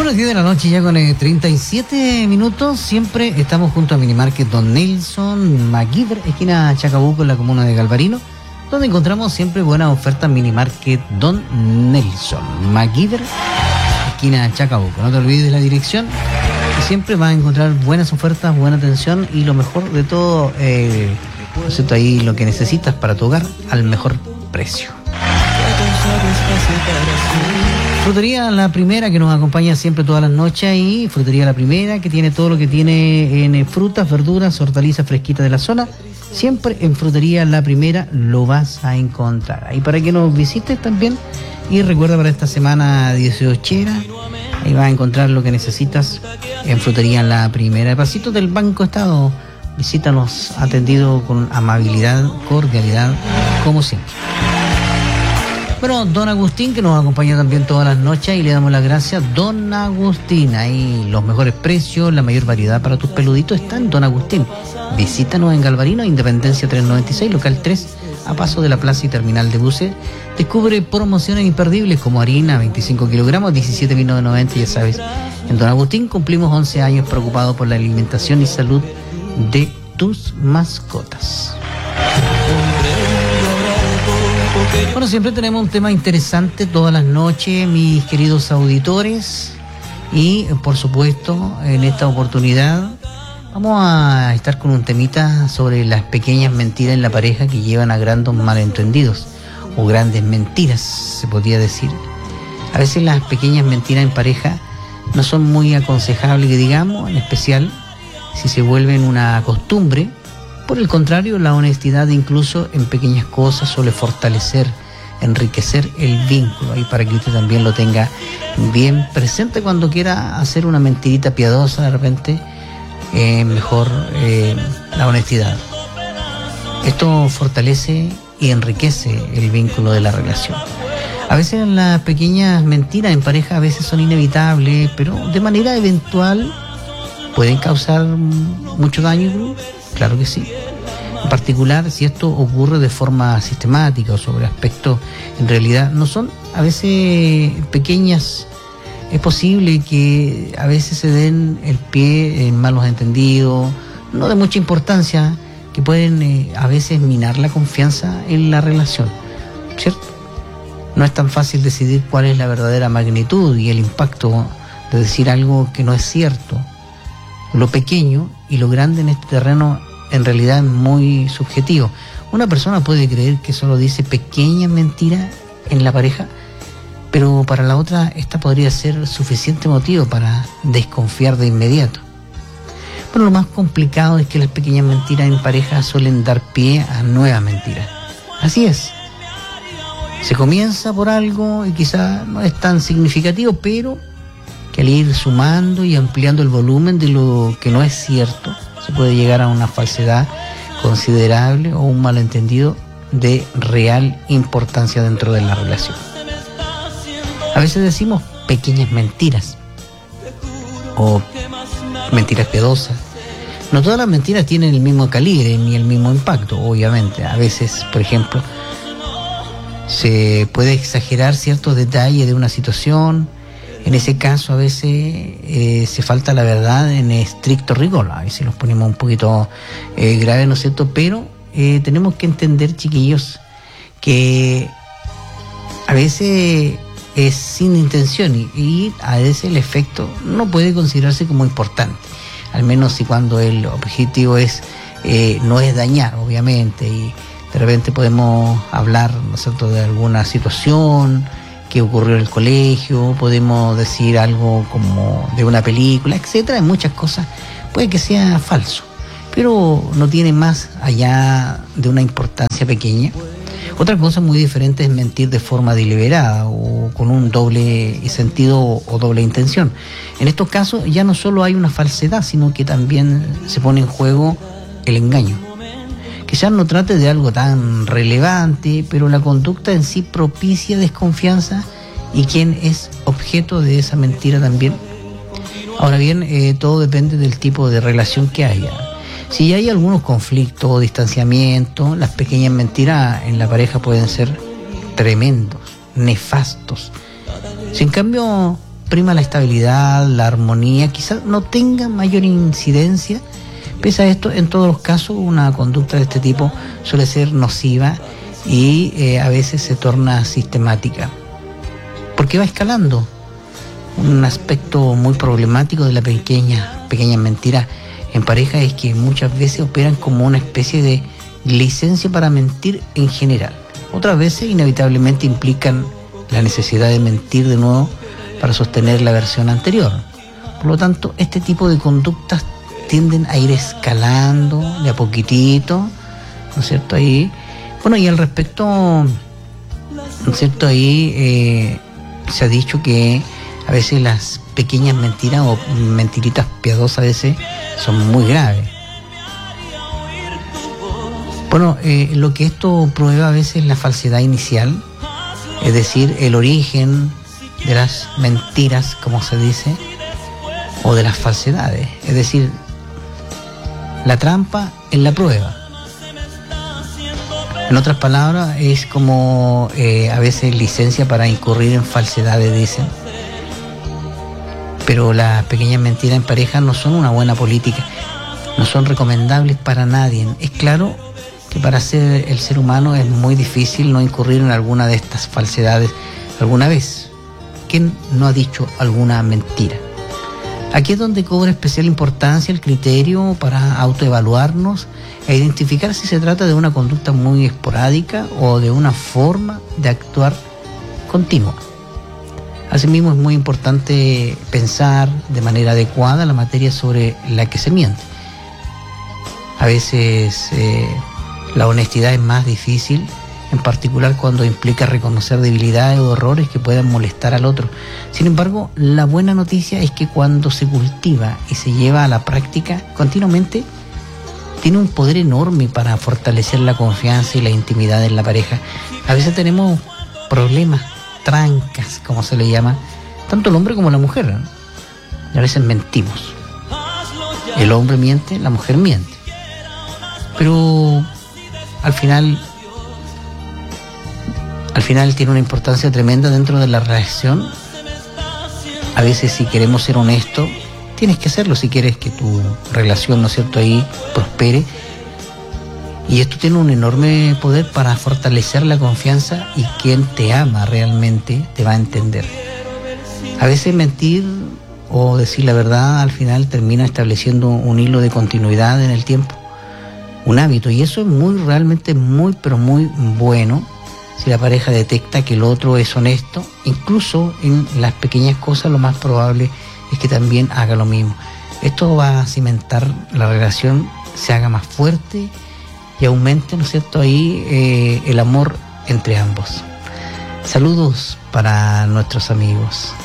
Bueno, 10 de la noche ya con 37 minutos. Siempre estamos junto a Minimarket Don Nelson Maguíver, esquina Chacabuco, en la comuna de Galvarino, donde encontramos siempre buenas ofertas. Minimarket Don Nelson Maguíver, esquina Chacabuco. No te olvides la dirección. Y siempre vas a encontrar buenas ofertas, buena atención y lo mejor de todo, ¿cierto? Ahí lo que necesitas para tu hogar al mejor precio. Frutería La Primera, que nos acompaña siempre todas las noches, y Frutería La Primera, que tiene todo lo que tiene en frutas, verduras, hortalizas fresquitas de la zona. Siempre en Frutería La Primera lo vas a encontrar. Ahí para que nos visites también. Y recuerda, para esta semana 18, ahí vas a encontrar lo que necesitas en Frutería La Primera. De pasito del Banco Estado, visítanos, atendido con amabilidad, cordialidad, como siempre. Bueno, Don Agustín, que nos acompaña también todas las noches, y le damos las gracias. Don Agustín, ahí los mejores precios, la mayor variedad para tus peluditos está en Don Agustín. Visítanos en Galvarino, Independencia 396, local 3, a paso de la plaza y terminal de buses. Descubre promociones imperdibles como harina, 25 kilogramos, 17,990, ya sabes. En Don Agustín cumplimos 11 años preocupados por la alimentación y salud de tus mascotas. Bueno, siempre tenemos un tema interesante todas las noches, mis queridos auditores, y por supuesto en esta oportunidad vamos a estar con un temita sobre las pequeñas mentiras en la pareja que llevan a grandes malentendidos, o grandes mentiras se podría decir. A veces las pequeñas mentiras en pareja no son muy aconsejables, que digamos, en especial si se vuelven una costumbre. Por el contrario, la honestidad incluso en pequeñas cosas suele fortalecer, enriquecer el vínculo. Y para que usted también lo tenga bien presente cuando quiera hacer una mentirita piadosa, de repente, mejor la honestidad. Esto fortalece y enriquece el vínculo de la relación. A veces las pequeñas mentiras en pareja a veces son inevitables, pero de manera eventual pueden causar mucho daño. Claro que sí. En particular, si esto ocurre de forma sistemática o sobre aspectos en realidad no son a veces pequeñas, es posible que a veces se den el pie en malos entendidos, no de mucha importancia, que pueden a veces minar la confianza en la relación, ¿cierto? No es tan fácil decidir cuál es la verdadera magnitud y el impacto de decir algo que no es cierto. Lo pequeño y lo grande en este terreno en realidad es muy subjetivo. Una persona puede creer que solo dice pequeñas mentiras en la pareja, pero para la otra esta podría ser suficiente motivo para desconfiar de inmediato. Pero lo más complicado es que las pequeñas mentiras en pareja suelen dar pie a nuevas mentiras. Así es. Se comienza por algo y quizá no es tan significativo, pero que al ir sumando y ampliando el volumen de lo que no es cierto, se puede llegar a una falsedad considerable o un malentendido de real importancia dentro de la relación. A veces decimos pequeñas mentiras o mentiras piadosas. No todas las mentiras tienen el mismo calibre ni el mismo impacto, obviamente. A veces, por ejemplo, se puede exagerar ciertos detalles de una situación. En ese caso a veces se falta la verdad en estricto rigor. A veces nos ponemos un poquito graves, ¿no es cierto? Pero tenemos que entender, chiquillos, que a veces es sin intención y a veces el efecto no puede considerarse como importante. Al menos si cuando el objetivo no es dañar, obviamente, y de repente podemos hablar, ¿no es cierto?, de alguna situación que ocurrió en el colegio, podemos decir algo como de una película, etcétera. En muchas cosas puede que sea falso, pero no tiene más allá de una importancia pequeña. Otra cosa muy diferente es mentir de forma deliberada o con un doble sentido o doble intención. En estos casos ya no solo hay una falsedad, sino que también se pone en juego el engaño. Quizás no trate de algo tan relevante, pero la conducta en sí propicia desconfianza y quién es objeto de esa mentira también. Ahora bien, todo depende del tipo de relación que haya. Si hay algunos conflictos o distanciamientos, las pequeñas mentiras en la pareja pueden ser tremendos, nefastos. Si en cambio prima la estabilidad, la armonía, quizás no tenga mayor incidencia. Pese a esto, en todos los casos, una conducta de este tipo suele ser nociva y a veces se torna sistemática, porque va escalando. Un aspecto muy problemático de la pequeña mentira en pareja es que muchas veces operan como una especie de licencia para mentir en general. Otras veces inevitablemente implican la necesidad de mentir de nuevo para sostener la versión anterior. Por lo tanto, este tipo de conductas tienden a ir escalando de a poquitito, ¿no es cierto? Ahí, bueno, y al respecto, ¿no es cierto? Ahí se ha dicho que a veces las pequeñas mentiras o mentiritas piadosas a veces son muy graves. Bueno, lo que esto prueba a veces es la falsedad inicial, es decir, el origen de las mentiras, como se dice, o de las falsedades, es decir, la trampa en la prueba. En otras palabras, es como a veces licencia para incurrir en falsedades, dicen. Pero las pequeñas mentiras en pareja no son una buena política, no son recomendables para nadie. Es claro que para ser el ser humano es muy difícil no incurrir en alguna de estas falsedades alguna vez. ¿Quién no ha dicho alguna mentira? Aquí es donde cobra especial importancia el criterio para autoevaluarnos e identificar si se trata de una conducta muy esporádica o de una forma de actuar continua. Asimismo, es muy importante pensar de manera adecuada la materia sobre la que se miente. A veces la honestidad es más difícil, en particular cuando implica reconocer debilidades o errores que puedan molestar al otro. Sin embargo, la buena noticia es que cuando se cultiva y se lleva a la práctica continuamente, tiene un poder enorme para fortalecer la confianza y la intimidad en la pareja. A veces tenemos problemas, trancas, como se le llama, tanto el hombre como la mujer, ¿no? Y a veces mentimos. El hombre miente, la mujer miente. Pero al final tiene una importancia tremenda dentro de la relación. A veces, si queremos ser honestos, tienes que hacerlo si quieres que tu relación, ¿no es cierto?, ahí prospere. Y esto tiene un enorme poder para fortalecer la confianza, y quien te ama realmente te va a entender. A veces mentir o decir la verdad al final termina estableciendo un hilo de continuidad en el tiempo, un hábito, y eso es realmente muy, pero muy bueno si la pareja detecta que el otro es honesto. Incluso en las pequeñas cosas lo más probable es que también haga lo mismo. Esto va a cimentar la relación, se haga más fuerte y aumente, ¿no es cierto?, ahí el amor entre ambos. Saludos para nuestros amigos.